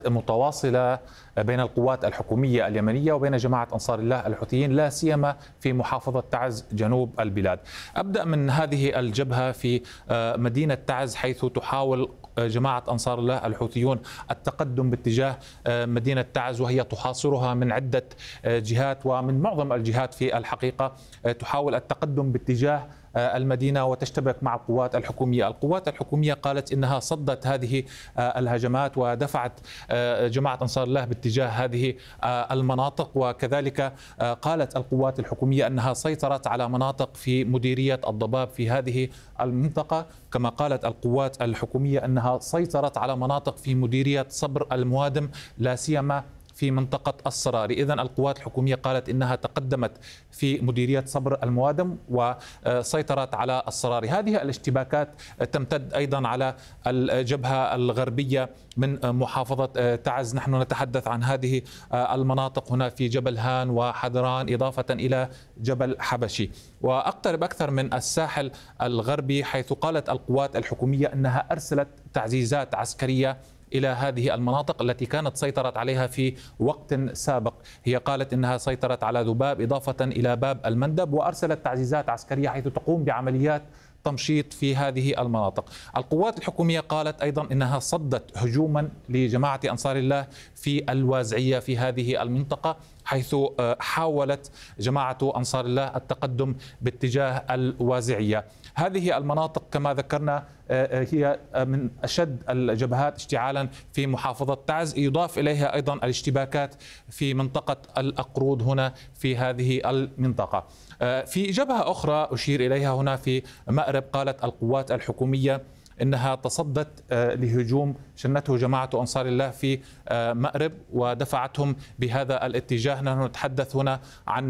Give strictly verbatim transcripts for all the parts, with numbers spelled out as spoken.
متواصلة بين القوات الحكومية اليمنية وبين جماعة أنصار الله الحوثيين، لا سيما في محافظة تعز جنوب البلاد. أبدأ من هذه الجبهة في مدينة تعز، حيث تحاول جماعة أنصار الله الحوثيون التقدم باتجاه مدينة تعز، وهي تحاصرها من عدة جهات، ومن معظم الجهات في الحقيقة تحاول التقدم باتجاه المدينة وتشتبك مع القوات الحكومية. القوات الحكومية قالت إنها صدت هذه الهجمات ودفعت جماعة أنصار الله باتجاه هذه المناطق، وكذلك قالت القوات الحكومية أنها سيطرت على مناطق في مديرية الضباب في هذه المنطقة، كما قالت القوات الحكومية أنها سيطرت على مناطق في مديرية صبر الموادم، لا سيما في منطقة الصراري. إذن القوات الحكومية قالت إنها تقدمت في مديرية صبر الموادم وسيطرت على الصراري. هذه الاشتباكات تمتد أيضا على الجبهة الغربية من محافظة تعز. نحن نتحدث عن هذه المناطق هنا في جبل هان وحدران، إضافة إلى جبل حبشي. وأقترب أكثر من الساحل الغربي، حيث قالت القوات الحكومية أنها أرسلت تعزيزات عسكرية إلى هذه المناطق التي كانت سيطرت عليها في وقت سابق. هي قالت إنها سيطرت على ذباب إضافة إلى باب المندب، وأرسلت تعزيزات عسكرية حيث تقوم بعمليات تمشيط في هذه المناطق. القوات الحكومية قالت أيضا إنها صدت هجوما لجماعة أنصار الله في الوازعية في هذه المنطقة، حيث حاولت جماعة أنصار الله التقدم باتجاه الوازعية. هذه المناطق كما ذكرنا هي من أشد الجبهات اشتعالا في محافظة تعز، يضاف إليها أيضا الاشتباكات في منطقة الأقرود هنا في هذه المنطقة. في جبهة أخرى أشير إليها هنا في مأرب، قالت القوات الحكومية إنها تصدت لهجوم شنته جماعة أنصار الله في مأرب ودفعتهم بهذا الاتجاه. نحن نتحدث هنا عن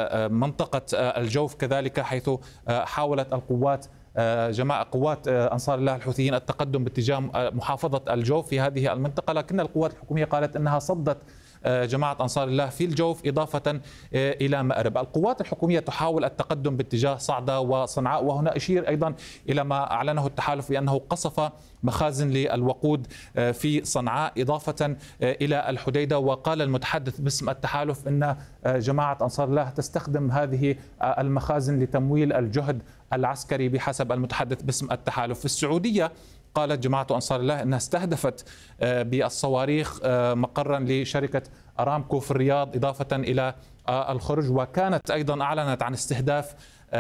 منطقة الجوف كذلك، حيث حاولت القوات جماعة قوات أنصار الله الحوثيين التقدم باتجاه محافظة الجوف في هذه المنطقة، لكن القوات الحكومية قالت أنها صدت جماعة أنصار الله في الجوف إضافة إلى مأرب. القوات الحكومية تحاول التقدم باتجاه صعدة وصنعاء، وهنا أشير أيضا إلى ما أعلنه التحالف بأنه قصف مخازن للوقود في صنعاء إضافة إلى الحديدة. وقال المتحدث باسم التحالف أن جماعة أنصار الله تستخدم هذه المخازن لتمويل الجهد العسكري بحسب المتحدث باسم التحالف. في السعودية قالت جماعة أنصار الله أنها استهدفت بالصواريخ مقرا لشركة أرامكو في الرياض إضافة إلى الخرج، وكانت أيضا أعلنت عن استهداف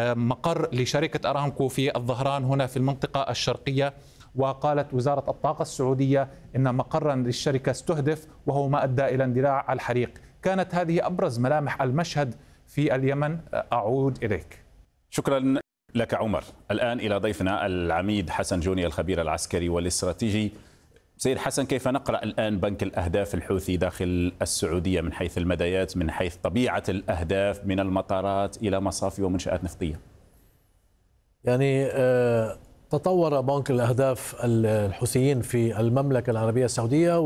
مقر لشركة أرامكو في الظهران هنا في المنطقة الشرقية. وقالت وزارة الطاقة السعودية أن مقرا للشركة استهدف، وهو ما أدى إلى اندلاع الحريق. كانت هذه أبرز ملامح المشهد في اليمن. أعود إليك. شكرا لك عمر. الآن إلى ضيفنا العميد حسن جوني، الخبير العسكري والاستراتيجي. سيد حسن، كيف نقرأ الآن بنك الأهداف الحوثي داخل السعودية من حيث المدايات، من حيث طبيعة الأهداف، من المطارات إلى مصافي ومنشآت نفطية؟ يعني تطور بنك الأهداف الحوثيين في المملكة العربية السعودية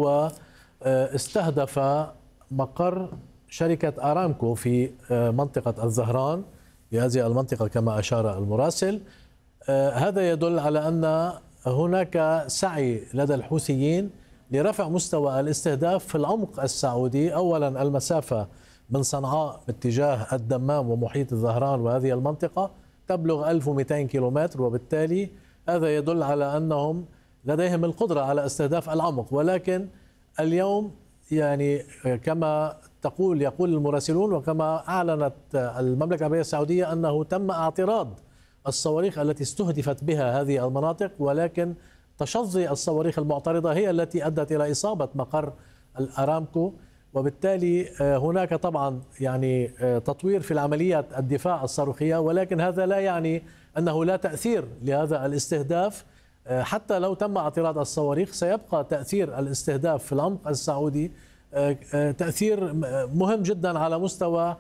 واستهدف مقر شركة أرامكو في منطقة الزهران، في هذه المنطقة كما أشار المراسل. هذا يدل على أن هناك سعي لدى الحوثيين لرفع مستوى الاستهداف في العمق السعودي. أولا المسافة من صنعاء باتجاه الدمام ومحيط الظهران وهذه المنطقة تبلغ ألف ومئتين كيلومتر، وبالتالي هذا يدل على أنهم لديهم القدرة على استهداف العمق. ولكن اليوم يعني كما تقول يقول المراسلون وكما أعلنت المملكة العربية السعودية أنه تم اعتراض الصواريخ التي استهدفت بها هذه المناطق، ولكن تشظي الصواريخ المعترضة هي التي أدت إلى إصابة مقر الأرامكو. وبالتالي هناك طبعا يعني تطوير في العمليات الدفاع الصاروخية، ولكن هذا لا يعني أنه لا تأثير لهذا الاستهداف. حتى لو تم اعتراض الصواريخ سيبقى تأثير الاستهداف في العمق السعودي تأثير مهم جدا على مستوى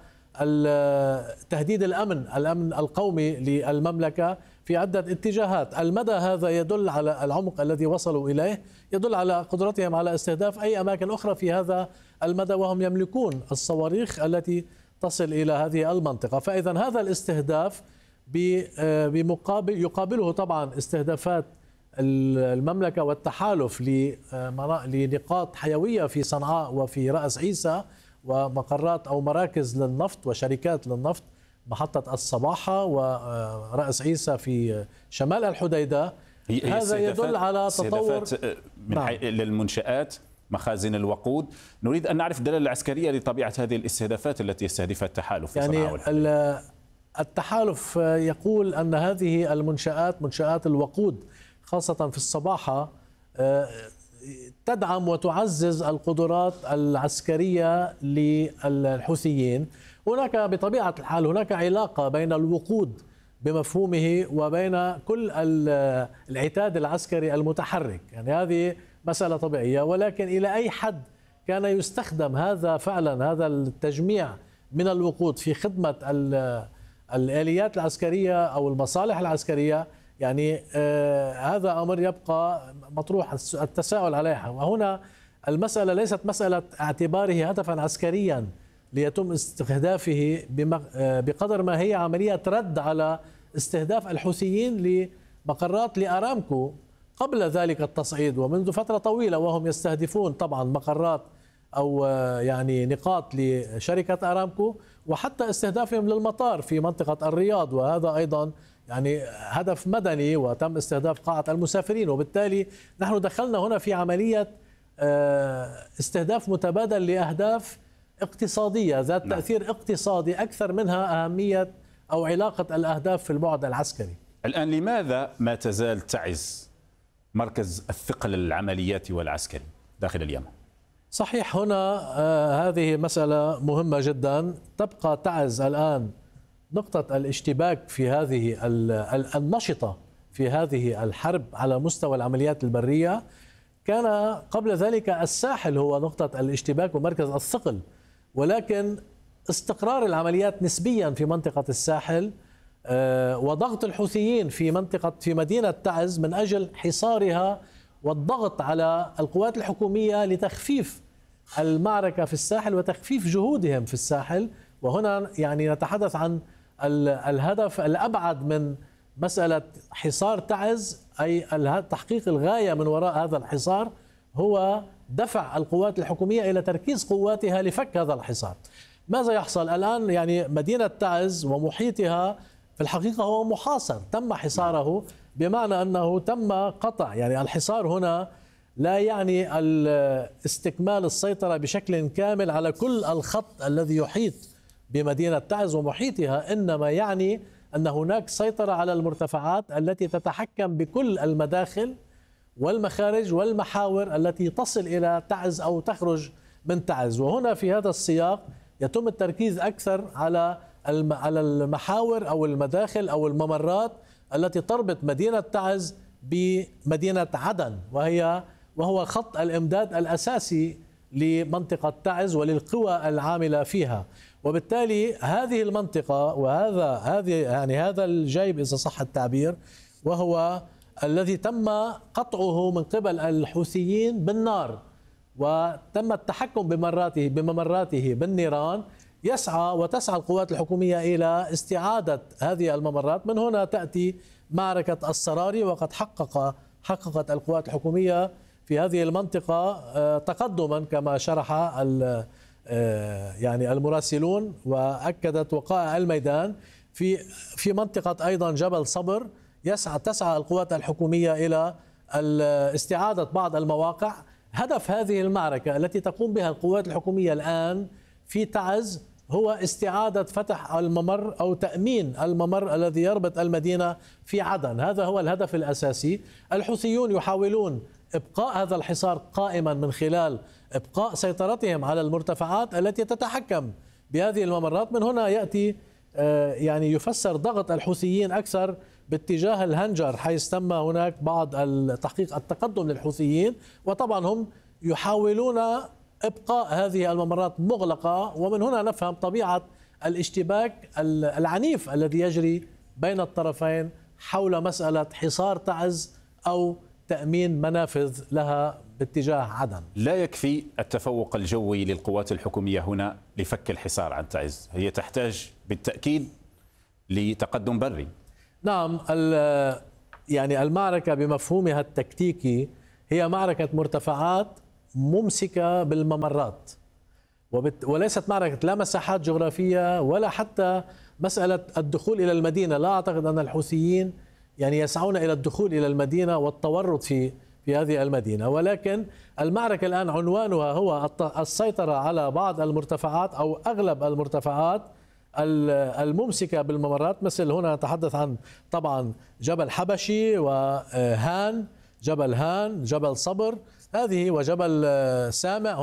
تهديد الأمن الأمن القومي للمملكة في عدة اتجاهات. المدى هذا يدل على العمق الذي وصلوا إليه، يدل على قدرتهم على استهداف أي أماكن أخرى في هذا المدى، وهم يملكون الصواريخ التي تصل إلى هذه المنطقة. فإذا هذا الاستهداف بمقابل يقابله طبعا استهدافات المملكة والتحالف لنقاط حيوية في صنعاء وفي رأس عيسى ومقرات أو مراكز للنفط وشركات للنفط، محطة الصباحة ورأس عيسى في شمال الحديدة. هذا يدل على تطور من نعم. للمنشآت، مخازن الوقود. نريد أن نعرف الدلالة العسكرية لطبيعة هذه الاستهدافات التي يستهدفها التحالف في يعني صنعاء والحديدة. التحالف يقول أن هذه المنشآت، منشآت الوقود خاصة في الصباحة، تدعم وتعزز القدرات العسكرية للحوثيين. هناك بطبيعة الحال هناك علاقة بين الوقود بمفهومه وبين كل العتاد العسكري المتحرك، يعني هذه مسألة طبيعية. ولكن إلى أي حد كان يستخدم هذا فعلا، هذا التجميع من الوقود في خدمة الآليات العسكرية أو المصالح العسكرية، يعني آه هذا أمر يبقى مطروح التساؤل عليها. وهنا المسألة ليست مسألة اعتباره هدفا عسكريا ليتم استهدافه بقدر ما هي عملية رد على استهداف الحوثيين لمقرات لأرامكو قبل ذلك التصعيد ومنذ فترة طويلة، وهم يستهدفون طبعا مقرات أو يعني نقاط لشركة أرامكو، وحتى استهدافهم للمطار في منطقة الرياض، وهذا أيضا يعني هدف مدني، وتم استهداف قاعة المسافرين. وبالتالي نحن دخلنا هنا في عملية استهداف متبادل لأهداف اقتصادية ذات تأثير اقتصادي أكثر منها أهمية أو علاقة الأهداف في البعد العسكري. الآن لماذا ما تزال تعز مركز الثقل العملياتي والعسكري داخل اليمن؟ صحيح، هنا آه هذه مسألة مهمة جدا. تبقى تعز الآن نقطة الاشتباك في هذه النشطة في هذه الحرب على مستوى العمليات البرية. كان قبل ذلك الساحل هو نقطة الاشتباك ومركز الثقل، ولكن استقرار العمليات نسبيا في منطقة الساحل آه وضغط الحوثيين في منطقة في مدينة تعز من أجل حصارها والضغط على القوات الحكومية لتخفيف المعركة في الساحل وتخفيف جهودهم في الساحل. وهنا يعني نتحدث عن الهدف الأبعد من مسألة حصار تعز، أي تحقيق الغاية من وراء هذا الحصار هو دفع القوات الحكومية إلى تركيز قواتها لفك هذا الحصار. ماذا يحصل الآن؟ يعني مدينة تعز ومحيطها في الحقيقة هو محاصر، تم حصاره، بمعنى أنه تم قطع، يعني الحصار هنا لا يعني استكمال السيطرة بشكل كامل على كل الخط الذي يحيط بمدينة تعز ومحيطها، إنما يعني أن هناك سيطرة على المرتفعات التي تتحكم بكل المداخل والمخارج والمحاور التي تصل إلى تعز أو تخرج من تعز. وهنا في هذا السياق يتم التركيز أكثر على على المحاور أو المداخل أو الممرات التي تربط مدينة تعز بمدينة عدن، وهي وهو خط الإمداد الأساسي لمنطقة تعز وللقوى العاملة فيها. وبالتالي هذه المنطقة وهذا هذه يعني هذا الجيب إذا صح التعبير، وهو الذي تم قطعه من قبل الحوثيين بالنار وتم التحكم بممراته بممراته بالنيران، يسعى وتسعى القوات الحكومية إلى استعادة هذه الممرات. من هنا تأتي معركة الصراري، وقد حقق حققت القوات الحكومية في هذه المنطقة تقدما كما شرح يعني المراسلون، وأكدت وقائع الميدان في في منطقة أيضا جبل صبر. يسعى تسعى القوات الحكومية إلى استعادة بعض المواقع. هدف هذه المعركة التي تقوم بها القوات الحكومية الآن في تعز هو استعادة فتح الممر أو تأمين الممر الذي يربط المدينة في عدن. هذا هو الهدف الأساسي. الحوثيون يحاولون إبقاء هذا الحصار قائما من خلال إبقاء سيطرتهم على المرتفعات التي تتحكم بهذه الممرات. من هنا يأتي يعني يفسر ضغط الحوثيين أكثر باتجاه الهنجر، حيث تم هناك بعض تحقيق التقدم للحوثيين، وطبعا هم يحاولون إبقاء هذه الممرات مغلقة. ومن هنا نفهم طبيعة الاشتباك العنيف الذي يجري بين الطرفين حول مسألة حصار تعز أو تأمين منافذ لها باتجاه عدن. لا يكفي التفوق الجوي للقوات الحكومية هنا لفك الحصار عن تعز، هي تحتاج بالتأكيد لتقدم بري. نعم، يعني المعركة بمفهومها التكتيكي هي معركة مرتفعات ممسكة بالممرات، وليست معركة لا مساحات جغرافية ولا حتى مسألة الدخول إلى المدينة. لا أعتقد أن الحوثيين يعني يسعون إلى الدخول إلى المدينة والتورط في في هذه المدينة، ولكن المعركة الآن عنوانها هو السيطرة على بعض المرتفعات أو أغلب المرتفعات الممسكة بالممرات، مثل هنا نتحدث عن طبعا جبل حبشي وهان، جبل هان، جبل صبر هذه، وجبل سامع.